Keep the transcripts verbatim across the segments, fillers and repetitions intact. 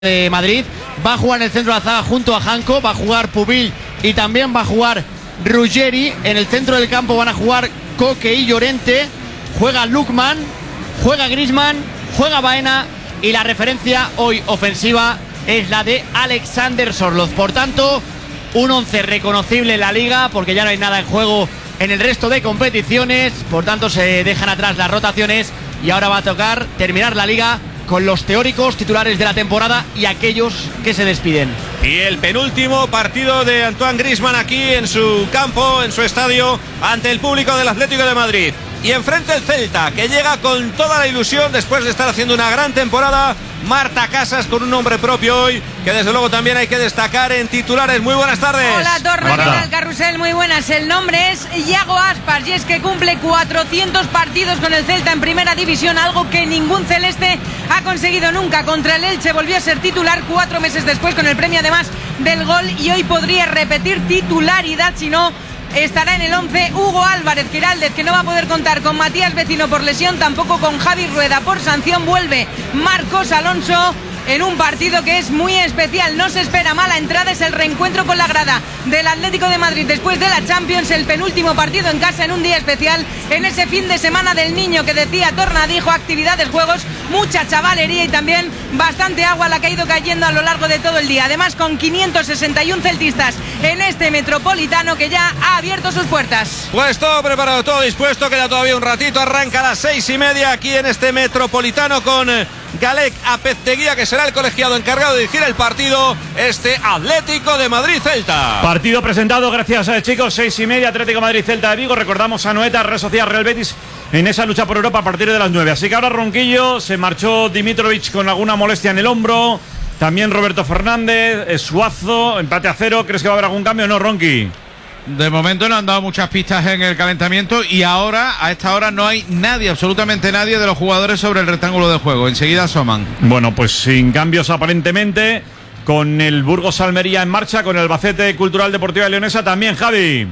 de Madrid. Va a jugar en el centro de la zaga junto a Janko, va a jugar Pubil y también va a jugar Ruggeri. En el centro del campo van a jugar Koke y Llorente. Juega Lukman, juega Griezmann, juega Baena y la referencia hoy ofensiva es la de Alexander Sorloth. Por tanto, un once reconocible en la liga porque ya no hay nada en juego en el resto de competiciones. Por tanto, se dejan atrás las rotaciones y ahora va a tocar terminar la liga con los teóricos titulares de la temporada y aquellos que se despiden. Y el penúltimo partido de Antoine Griezmann aquí en su campo, en su estadio, ante el público del Atlético de Madrid. Y enfrente el Celta, que llega con toda la ilusión después de estar haciendo una gran temporada. Marta Casas con un nombre propio hoy, que desde luego también hay que destacar en titulares. Muy buenas tardes. Hola, Torre, ¿qué tal, Carrusel? Muy buenas. El nombre es Iago Aspas y es que cumple cuatrocientos partidos con el Celta en primera división, algo que ningún celeste ha conseguido nunca. Contra el Elche volvió a ser titular cuatro meses después con el premio además del gol y hoy podría repetir titularidad si no estará en el once Hugo Álvarez. Giraldez, que no va a poder contar con Matías Vecino por lesión, tampoco con Javi Rueda por sanción. Vuelve Marcos Alonso en un partido que es muy especial. No se espera mala entrada, es el reencuentro con la grada del Atlético de Madrid después de la Champions, el penúltimo partido en casa en un día especial, en ese fin de semana del niño que decía Torna, dijo actividades, juegos, mucha chavalería y también bastante agua la que ha ido cayendo a lo largo de todo el día. Además, con quinientos sesenta y uno celtistas en este Metropolitano que ya ha abierto sus puertas. Pues todo preparado, todo dispuesto, queda todavía un ratito, arranca a las seis y media aquí en este Metropolitano con Galek Apezteguía, que será el colegiado encargado de dirigir el partido, este Atlético de Madrid-Celta. Partido presentado, gracias a chicos, seis y media, Atlético de Madrid-Celta de Vigo. Recordamos a Noeta, Real Sociedad, Real Betis en esa lucha por Europa a partir de las nueve. Así que ahora Ronquillo, se marchó Dimitrovic con alguna molestia en el hombro, también Roberto Fernández, Suazo, empate a cero. ¿Crees que va a haber algún cambio o no, Ronqui? De momento no han dado muchas pistas en el calentamiento y ahora, a esta hora, no hay nadie, absolutamente nadie de los jugadores sobre el rectángulo de juego. Enseguida asoman. Bueno, pues sin cambios aparentemente, con el Burgos Almería en marcha, con el Albacete Cultural Deportiva Leonesa también, Javi.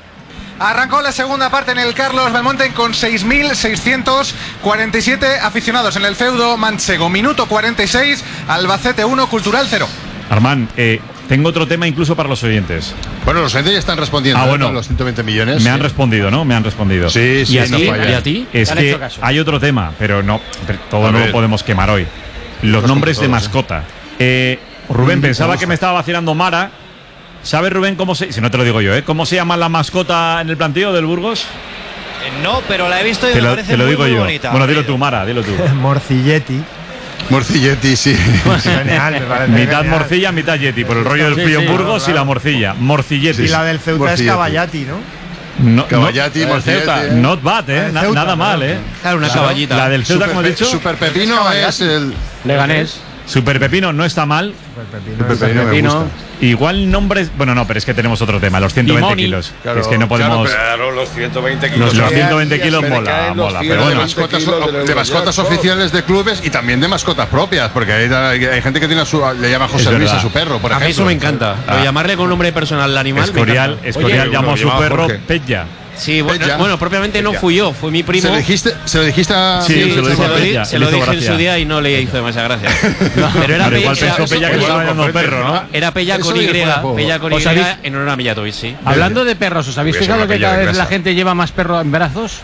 Arrancó la segunda parte en el Carlos Belmonte con seis mil seiscientos cuarenta y siete aficionados en el feudo manchego. Minuto cuarenta y seis, Albacete uno, Cultural cero. Armán, eh, tengo otro tema incluso para los oyentes. Bueno, los oyentes ya están respondiendo. Ah, bueno, ¿no? Los ciento veinte millones. Me sí. han respondido, ¿no? Me han respondido. Sí, sí, ¿Y a, no ti? falla. ¿Y a ti? Es que hay otro tema, pero no, todo A no ver. lo podemos quemar hoy. Los Pues nombres de todos, mascota. Eh, Rubén, Mm, pensaba vamos que a- me estaba vacilando Mara. ¿Sabe Rubén cómo se...? Si no te lo digo yo, ¿eh? ¿Cómo se llama la mascota en el planteo del Burgos? Eh, no, pero la he visto y Te me lo, parece te lo muy, digo muy yo. bonita. Bueno, dilo tú, Mara, dilo tú. Morcilletti. Morcilletti, sí. Genial, me parece Mitad genial. morcilla, mitad yeti, por el rollo del Sí, frío en sí, Burgos claro. y la morcilla. Morcilletti. Y la del Ceuta Morcilletti. es Caballati, ¿no? No, Caballati, no, Morcilletti. Ceuta, Not bad, ¿eh? La del Na- Ceuta, nada mal, claro. ¿eh? Claro, una Claro. caballita. La del Ceuta, Super, como he Pe- dicho. Super Pepino es el. Leganés. Super Pepino no está mal. Super Pepino me Pepino. gusta. Igual nombres. Bueno, no, pero es que tenemos otro tema, los ciento veinte Limoni. kilos. Que Claro, es que no podemos. Claro, los ciento veinte Los, kilos. los ciento veinte kilos Pero mola, caen los mola. Pero ciento De bueno, veinte mascotas, kilos del de Eurojack, mascotas todo. oficiales de clubes y también de mascotas propias, porque hay, hay- hay gente que tiene a su, le llama José Es Luis verdad. a su perro, por A ejemplo. mí eso me encanta. Ah. Lo llamarle con nombre personal al animal. me Escorial, encanta. Escorial Oye, llamó a uno su llamaba perro Jorge. Pella. Sí, bueno, Ella. bueno, propiamente no fui yo, fue mi primo. ¿Se lo dijiste, se lo dijiste a. Sí, se lo dijo a di- Pella, se le lo hizo dije en gracia. su día y no le hizo demasiada gracia. Pero era Pero igual Pella, pensó Pella que eso- estaba llamando perro, ¿no? Era Pella Eso con Y, viene fuera de juego. Pella con Y ¿Os habéis- en honor a Mijatovic, sí. Hablando de perros, ¿os habéis Porque fijado se me que pilla cada de vez la grasa. gente lleva más perro en brazos?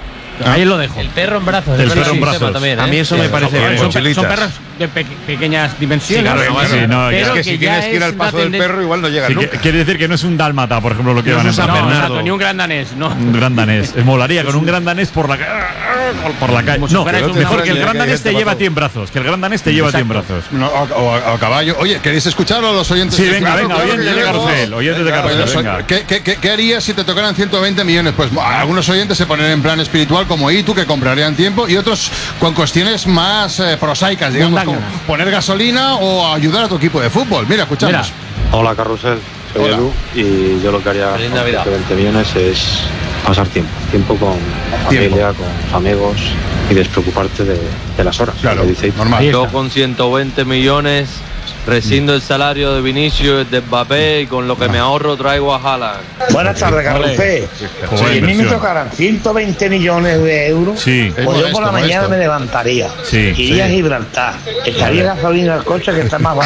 Ahí lo dejo. El perro en brazos. El perro en brazos. A mí eso me parece Son- bien. son, mochilitas. son perros de pe- pequeñas dimensiones. Sí, claro, no va a Sí, ser. no, Pero Es que que si ya tienes que ir es al paso una del tenden- perro, igual no llegas Sí, nunca. que- quiere decir que no es un dálmata, por ejemplo, lo que No van es en un No, San Bernardo. exacto, ni un gran danés, no. Un gran danés. Es molaría con un gran danés por la, ca- por la calle. Como si No, fueras un mejor que el gran gran danés danés te te lleva a mató. ti en brazos. Que el gran danés te lleva a ti en brazos. No, o, o a, a caballo. Oye, ¿queréis escucharlo a los oyentes? Sí, venga, Claro, venga, claro oyentes que de yo- Carrusel, oyentes de Venga, Carrusel, pues, venga. ¿Qué, qué, qué, qué harías si te tocaran ciento veinte millones? Pues algunos oyentes se ponen en plan espiritual como Itu, que comprarían tiempo, y otros con cuestiones más eh, prosaicas, digamos, como Mundanas. poner gasolina o ayudar a tu equipo de fútbol. Mira, escuchamos. Mira. Hola Carrusel, soy Hola. Edu y yo lo que haría Feliz con Navidad. ciento veinte millones es pasar tiempo, tiempo con la Tiempo. familia, con los amigos y despreocuparte de, de las horas. Claro, como dice Itu. normal. Ahí Yo está. con ciento veinte millones rescindo el salario de Vinicius, de Mbappé, y con lo que me ahorro traigo a Haaland. Buenas tardes, Carlosé. Si a mí me tocaran ciento veinte millones de euros, Sí. pues yo por la mañana me levantaría. Sí, Iría sí. a Gibraltar. Echaría gasolina al coche que está más